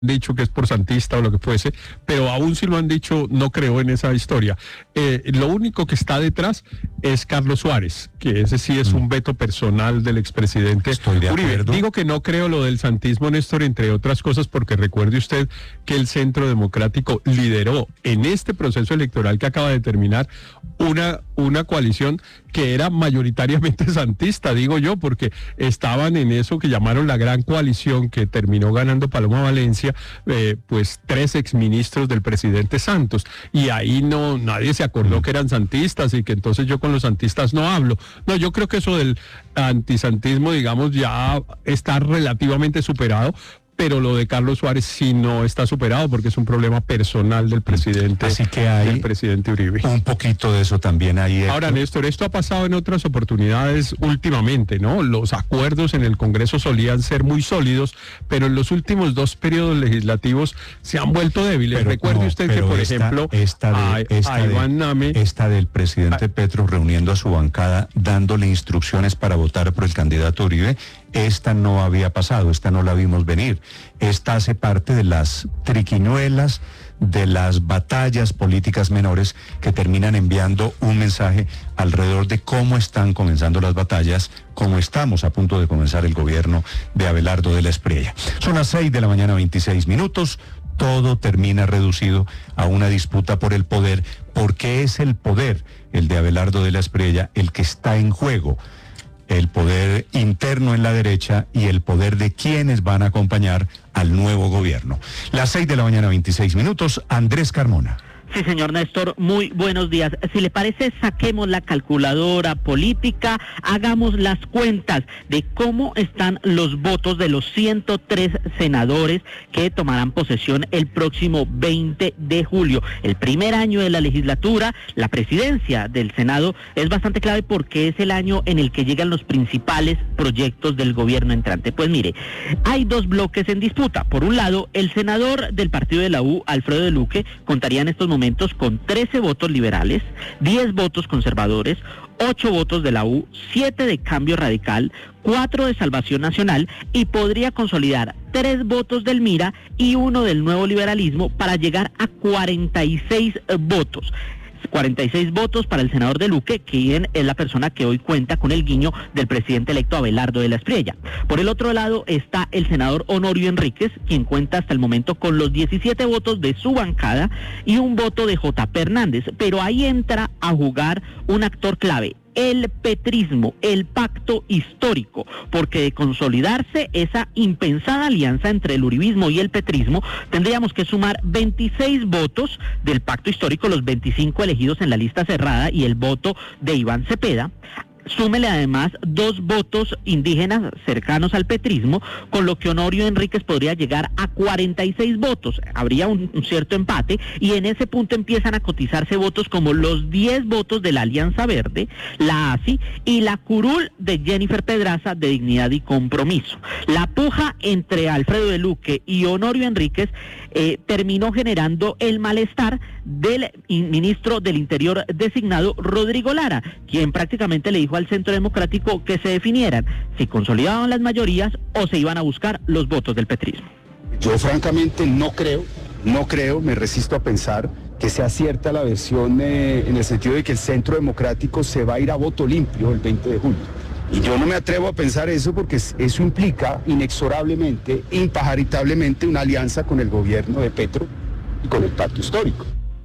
dicho que es por santista o lo que fuese, pero aún si lo han dicho, no creo en esa historia. Lo único que está detrás es Carlos Suárez, que ese sí es un veto personal del expresidente Uribe. Digo que no creo lo del santismo, Néstor, entre otras cosas, porque recuerde usted que el Centro Democrático lideró en este proceso electoral que acaba de terminar una coalición que era mayoritariamente santista, digo yo, porque estaban en eso que llamaron la gran coalición, que terminó ganando Paloma Valencia, pues 3 exministros del presidente Santos, y ahí nadie se acordó que eran santistas, y que entonces yo con los santistas no hablo. No, yo creo que eso del antisantismo, digamos, ya está relativamente superado, pero lo de Carlos Suárez sí no está superado porque es un problema personal del presidente. Así que hay del presidente Uribe. Un poquito de eso también ahí. Ahora, Néstor, esto ha pasado en otras oportunidades últimamente, ¿no? Los acuerdos en el Congreso solían ser muy sólidos, pero en los últimos 2 periodos legislativos se han vuelto débiles. Recuerde usted que, por ejemplo, Iván Name, esta del presidente Petro reuniendo a su bancada, dándole instrucciones para votar por el candidato Uribe, esta no había pasado, esta no la vimos venir. Esta hace parte de las triquiñuelas, de las batallas políticas menores que terminan enviando un mensaje alrededor de cómo están comenzando las batallas, cómo estamos a punto de comenzar el gobierno de Abelardo de la Espriella. Son las 6:26 a.m. Todo termina reducido a una disputa por el poder, porque es el poder, el de Abelardo de la Espriella, el que está en juego. El poder interno en la derecha y el poder de quienes van a acompañar al nuevo gobierno. Las 6:26 a.m, Andrés Carmona. Sí, señor Néstor, muy buenos días. Si le parece, saquemos la calculadora política, hagamos las cuentas de cómo están los votos de los 103 senadores que tomarán posesión el próximo 20 de julio. El primer año de la legislatura, la presidencia del Senado es bastante clave porque es el año en el que llegan los principales proyectos del gobierno entrante. Pues mire, hay 2 bloques en disputa. Por un lado, el senador del partido de la U, Alfredo de Luque, contaría en estos momentos con 13 votos liberales, 10 votos conservadores, 8 votos de la U, 7 de Cambio Radical, 4 de Salvación Nacional y podría consolidar 3 votos del MIRA y 1 del Nuevo Liberalismo para llegar a 46 votos. 46 votos para el senador de Luque, quien es la persona que hoy cuenta con el guiño del presidente electo Abelardo de la Espriella. Por el otro lado está el senador Honorio Enríquez, quien cuenta hasta el momento con los 17 votos de su bancada y un voto de J.P. Hernández, pero ahí entra a jugar un actor clave: el petrismo, el pacto histórico, porque de consolidarse esa impensada alianza entre el uribismo y el petrismo, tendríamos que sumar 26 votos del pacto histórico, los 25 elegidos en la lista cerrada y el voto de Iván Cepeda. Súmele además 2 votos indígenas cercanos al petrismo, con lo que Honorio Enríquez podría llegar a 46 votos. Habría un cierto empate y en ese punto empiezan a cotizarse votos como los 10 votos de la Alianza Verde, la ASI y la curul de Jennifer Pedraza de Dignidad y Compromiso. La puja entre Alfredo de Luque y Honorio Enríquez terminó generando el malestar del ministro del Interior designado, Rodrigo Lara, quien prácticamente le dijo al Centro Democrático que se definieran si consolidaban las mayorías o se iban a buscar los votos del petrismo. Yo francamente no creo, me resisto a pensar que sea cierta la versión en el sentido de que el Centro Democrático se va a ir a voto limpio el 20 de julio. Y yo no me atrevo a pensar eso porque eso implica inexorablemente, impajaritablemente, una alianza con el gobierno de Petro y con el pacto histórico.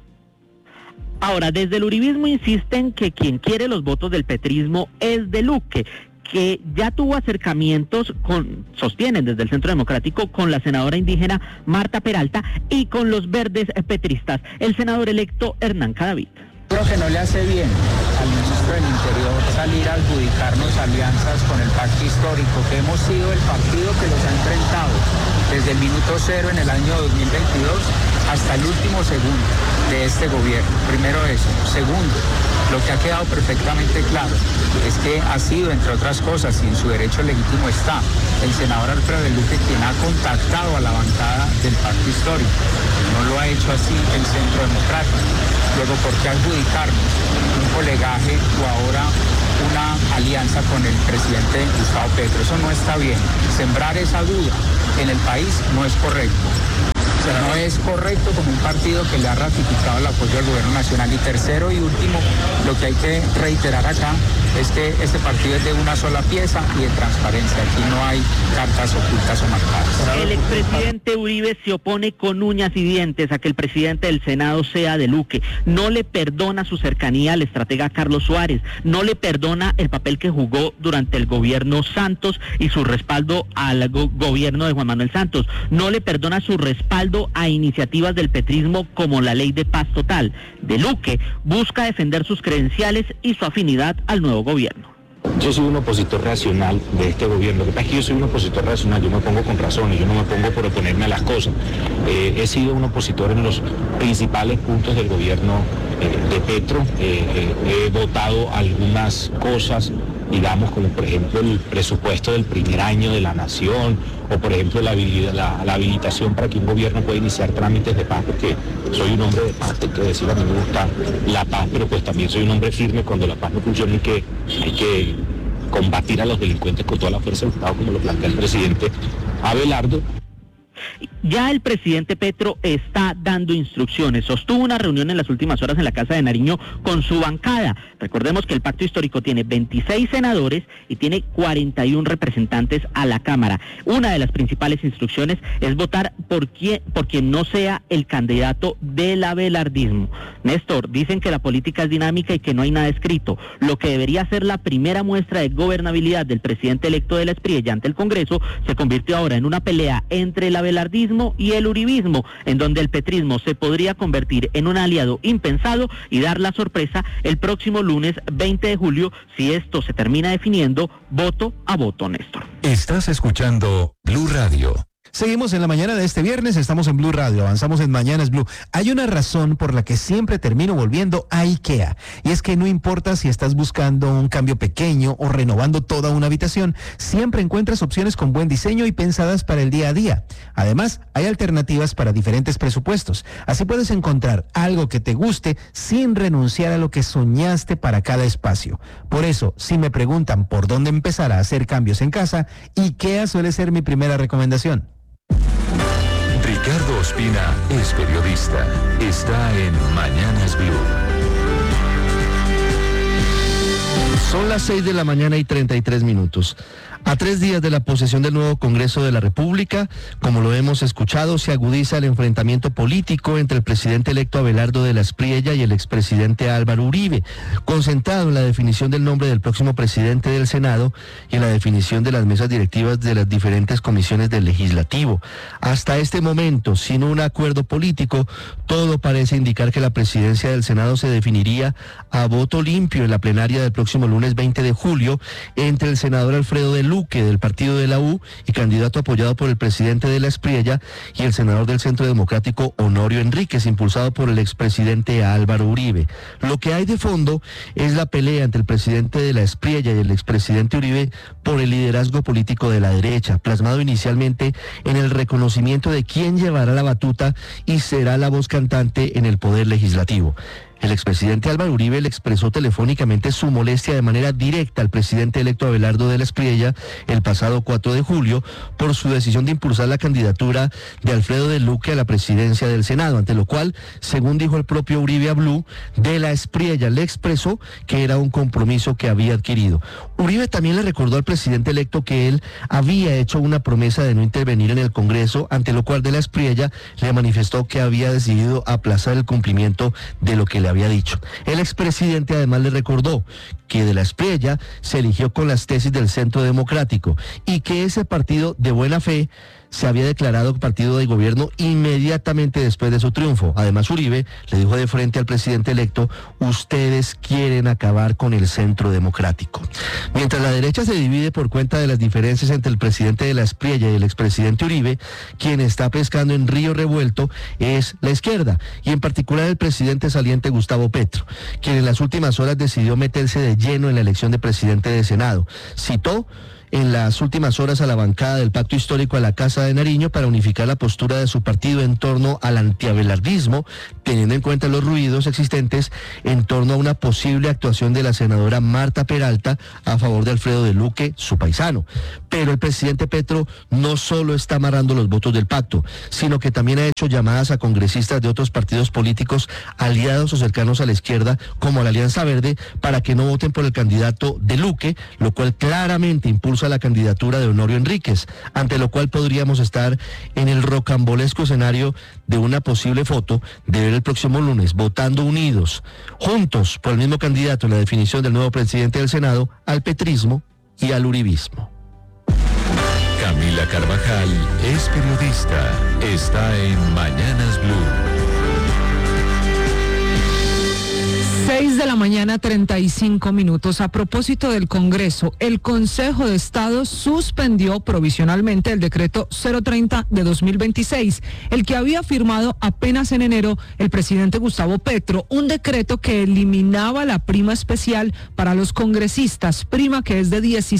Ahora, desde el uribismo insisten que quien quiere los votos del petrismo es de Luque, que ya tuvo acercamientos sostienen desde el Centro Democrático, con la senadora indígena Marta Peralta y con los verdes petristas, el senador electo Hernán Cadavid. Creo que no le hace bien al ministro del Interior salir a adjudicarnos alianzas con el pacto histórico, que hemos sido el partido que los ha enfrentado desde el minuto 0 en el año 2022 hasta el último segundo de este gobierno. Primero eso. Segundo, lo que ha quedado perfectamente claro es que ha sido, entre otras cosas, y en su derecho legítimo está, el senador Alfredo de Luque quien ha contactado a la bancada del pacto histórico. No lo ha hecho así el Centro Democrático. Luego, ¿por qué adjudicarnos un colegaje o ahora una alianza con el presidente Gustavo Petro. Eso no está bien. Sembrar esa duda en el país no es correcto. O sea, no es correcto como un partido que le ha ratificado el apoyo al gobierno nacional. Y tercero y último, lo que hay que reiterar acá es que este partido es de una sola pieza y de transparencia. Aquí no hay cartas ocultas o marcadas. El expresidente Uribe se opone con uñas y dientes a que el presidente del Senado sea de Luque. No le perdona su cercanía al estratega Carlos Suárez. No le perdona el papel que jugó durante el gobierno Santos y su respaldo al gobierno de Juan Manuel Santos. No le perdona su respaldo a iniciativas del petrismo como la ley de paz total. De Luque busca defender sus credenciales y su afinidad al nuevo gobierno. Yo soy un opositor racional de este gobierno. Lo que pasa es que yo soy un opositor racional, yo me pongo con razones, yo no me pongo por oponerme a las cosas. He sido un opositor en los principales puntos del gobierno de Petro. He votado algunas cosas, digamos, como por ejemplo el presupuesto del primer año de la nación, o por ejemplo la habilitación para que un gobierno pueda iniciar trámites de paz, porque soy un hombre de paz, hay que decir, a mí me gusta la paz, pero pues también soy un hombre firme. Cuando la paz no funciona hay que combatir a los delincuentes con toda la fuerza del Estado, como lo plantea el presidente Abelardo. Ya el presidente Petro está dando instrucciones. Sostuvo una reunión en las últimas horas en la Casa de Nariño con su bancada. Recordemos que el pacto histórico tiene 26 senadores y tiene 41 representantes a la Cámara. Una de las principales instrucciones es votar por quien no sea el candidato del abelardismo. Néstor, dicen que la política es dinámica y que no hay nada escrito. Lo que debería ser la primera muestra de gobernabilidad del presidente electo de la Espriella ante el Congreso se convirtió ahora en una pelea entre el abelardismo y el uribismo, en donde el petrismo se podría convertir en un aliado impensado y dar la sorpresa el próximo lunes 20 de julio si esto se termina definiendo voto a voto, Néstor. Estás escuchando Blue Radio. Seguimos en la mañana de este viernes, estamos en Blue Radio, avanzamos en Mañanas Blue. Hay una razón por la que siempre termino volviendo a IKEA, y es que no importa si estás buscando un cambio pequeño o renovando toda una habitación, siempre encuentras opciones con buen diseño y pensadas para el día a día. Además, hay alternativas para diferentes presupuestos, así puedes encontrar algo que te guste sin renunciar a lo que soñaste para cada espacio. Por eso, si me preguntan por dónde empezar a hacer cambios en casa, IKEA suele ser mi primera recomendación. Ricardo Ospina es periodista. Está en Mañanas Blue. Son las 6 de la mañana y 33 minutos. A 3 días de la posesión del nuevo Congreso de la República, como lo hemos escuchado, se agudiza el enfrentamiento político entre el presidente electo Abelardo de la Espriella y el expresidente Álvaro Uribe, concentrado en la definición del nombre del próximo presidente del Senado y en la definición de las mesas directivas de las diferentes comisiones del Legislativo. Hasta este momento, sin un acuerdo político, todo parece indicar que la presidencia del Senado se definiría a voto limpio en la plenaria del próximo lunes 20 de julio entre el senador Alfredo de Luque del partido de la U y candidato apoyado por el presidente de la Espriella y el senador del Centro Democrático Honorio Enríquez, impulsado por el expresidente Álvaro Uribe. Lo que hay de fondo es la pelea entre el presidente de la Espriella y el expresidente Uribe por el liderazgo político de la derecha, plasmado inicialmente en el reconocimiento de quién llevará la batuta y será la voz cantante en el poder legislativo. El expresidente Álvaro Uribe le expresó telefónicamente su molestia de manera directa al presidente electo Abelardo de la Espriella el pasado 4 de julio por su decisión de impulsar la candidatura de Alfredo de Luque a la presidencia del Senado, ante lo cual, según dijo el propio Uribe a Blue, de la Espriella le expresó que era un compromiso que había adquirido. Uribe también le recordó al presidente electo que él había hecho una promesa de no intervenir en el Congreso, ante lo cual de la Espriella le manifestó que había decidido aplazar el cumplimiento de lo que le había dicho. El expresidente además le recordó que de la Espriella se eligió con las tesis del Centro Democrático y que ese partido de buena fe se había declarado partido de gobierno inmediatamente después de su triunfo. Además, Uribe le dijo de frente al presidente electo: ustedes quieren acabar con el Centro Democrático. Mientras la derecha se divide por cuenta de las diferencias entre el presidente de la Espriella y el expresidente Uribe, quien está pescando en río revuelto es la izquierda, y en particular el presidente saliente Gustavo Petro, quien en las últimas horas decidió meterse de lleno en la elección de presidente de Senado. Citó en las últimas horas a la bancada del Pacto Histórico a la Casa de Nariño para unificar la postura de su partido en torno al antiabelardismo, teniendo en cuenta los ruidos existentes en torno a una posible actuación de la senadora Marta Peralta a favor de Alfredo de Luque, su paisano. Pero el presidente Petro no solo está amarrando los votos del pacto, sino que también ha hecho llamadas a congresistas de otros partidos políticos aliados o cercanos a la izquierda, como la Alianza Verde, para que no voten por el candidato de Luque, lo cual claramente impulsa la candidatura de Honorio Enríquez, ante lo cual podríamos estar en el rocambolesco escenario de una posible foto de ver el próximo lunes votando unidos, juntos por el mismo candidato en la definición del nuevo presidente del Senado, al petrismo y al uribismo. Camila Carvajal es periodista. Está en Mañanas Blue. 6:35 a.m. A propósito del Congreso, el Consejo de Estado suspendió provisionalmente el decreto 030 de 2026, el que había firmado apenas en enero el presidente Gustavo Petro, un decreto que eliminaba la prima especial para los congresistas, prima que es de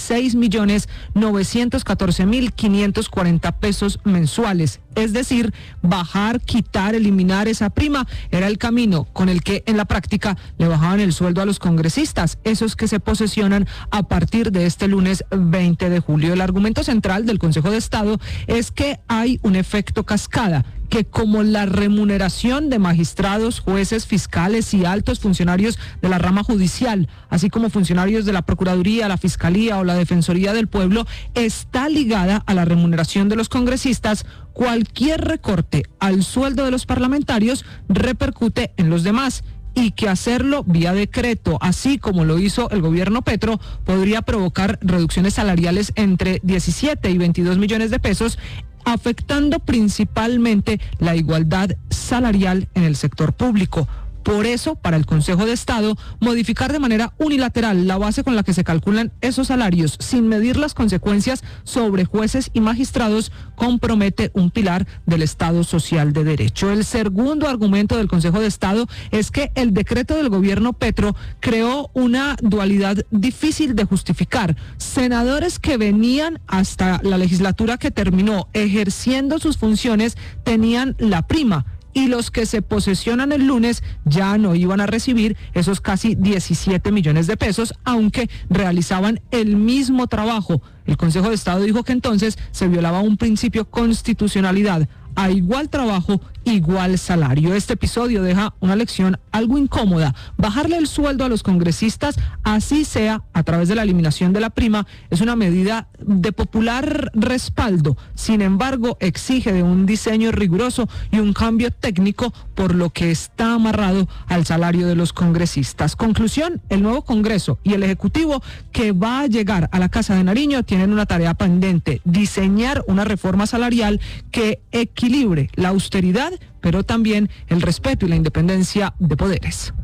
16.914.540 pesos mensuales. Es decir, bajar, quitar, eliminar esa prima era el camino con el que en la práctica le bajaban el sueldo a los congresistas, esos que se posesionan a partir de este lunes 20 de julio. El argumento central del Consejo de Estado es que hay un efecto cascada, que como la remuneración de magistrados, jueces, fiscales y altos funcionarios de la rama judicial, así como funcionarios de la Procuraduría, la Fiscalía o la Defensoría del Pueblo, está ligada a la remuneración de los congresistas, cualquier recorte al sueldo de los parlamentarios repercute en los demás, y que hacerlo vía decreto, así como lo hizo el gobierno Petro, podría provocar reducciones salariales entre 17 y 22 millones de pesos, afectando principalmente la igualdad salarial en el sector público. Por eso, para el Consejo de Estado, modificar de manera unilateral la base con la que se calculan esos salarios, sin medir las consecuencias sobre jueces y magistrados, compromete un pilar del Estado social de derecho. El segundo argumento del Consejo de Estado es que el decreto del gobierno Petro creó una dualidad difícil de justificar. Senadores que venían hasta la legislatura que terminó ejerciendo sus funciones tenían la prima, y los que se posesionan el lunes ya no iban a recibir esos casi 17 millones de pesos, aunque realizaban el mismo trabajo. El Consejo de Estado dijo que entonces se violaba un principio constitucionalidad: a igual trabajo, igual salario. Este episodio deja una lección algo incómoda. Bajarle el sueldo a los congresistas, así sea a través de la eliminación de la prima, es una medida de popular respaldo. Sin embargo, exige de un diseño riguroso y un cambio técnico, por lo que está amarrado al salario de los congresistas. Conclusión: el nuevo Congreso y el Ejecutivo que va a llegar a la Casa de Nariño tienen una tarea pendiente: diseñar una reforma salarial que equilibre la austeridad, pero también el respeto y la independencia de poderes.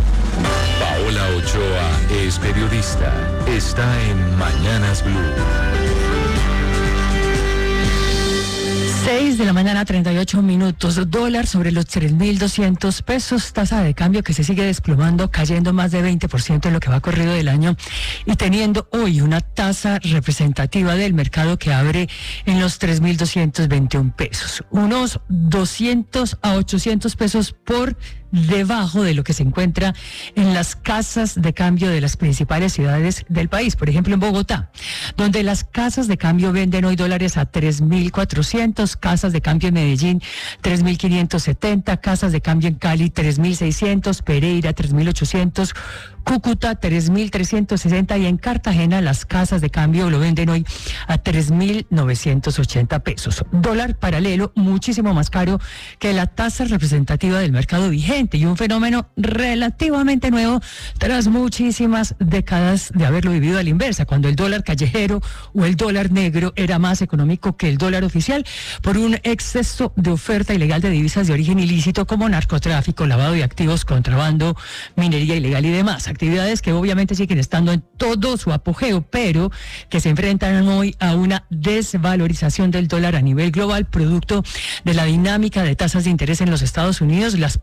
Paola Ochoa es periodista. Está en Mañanas Blue. 6:38 a.m. Dólar sobre los 3.200 pesos, tasa de cambio que se sigue desplomando, cayendo más de 20% en lo que va corrido del año, y teniendo hoy una tasa representativa del mercado que abre en los 3.221 pesos, unos 200 a 800 pesos por debajo de lo que se encuentra en las casas de cambio de las principales ciudades del país. Por ejemplo, en Bogotá, donde las casas de cambio venden hoy dólares a 3.400, casas de cambio en Medellín 3.570, casas de cambio en Cali 3.600, Pereira 3.800, Cúcuta 3.360 y en Cartagena las casas de cambio lo venden hoy a 3.980 pesos. Dólar paralelo muchísimo más caro que la tasa representativa del mercado vigente, y un fenómeno relativamente nuevo tras muchísimas décadas de haberlo vivido a la inversa, cuando el dólar callejero o el dólar negro era más económico que el dólar oficial por un exceso de oferta ilegal de divisas de origen ilícito como narcotráfico, lavado de activos, contrabando, minería ilegal y demás. Actividades que obviamente siguen estando en todo su apogeo, pero que se enfrentan hoy a una desvalorización del dólar a nivel global, producto de la dinámica de tasas de interés en los Estados Unidos, las políticas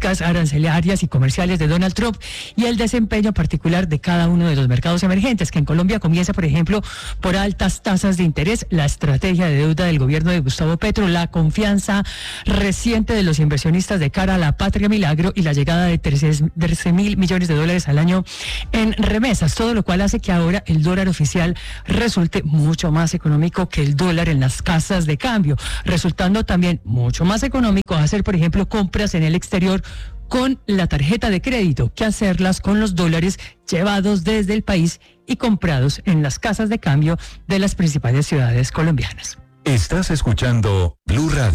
políticas arancelarias y comerciales de Donald Trump y el desempeño particular de cada uno de los mercados emergentes, que en Colombia comienza, por ejemplo, por altas tasas de interés, la estrategia de deuda del gobierno de Gustavo Petro, la confianza reciente de los inversionistas de cara a la Patria Milagro y la llegada de 13.000 millones de dólares al año en remesas, todo lo cual hace que ahora el dólar oficial resulte mucho más económico que el dólar en las casas de cambio, resultando también mucho más económico hacer, por ejemplo, compras en el exterior con la tarjeta de crédito que hacerlas con los dólares llevados desde el país y comprados en las casas de cambio de las principales ciudades colombianas. Estás escuchando Blue Radio.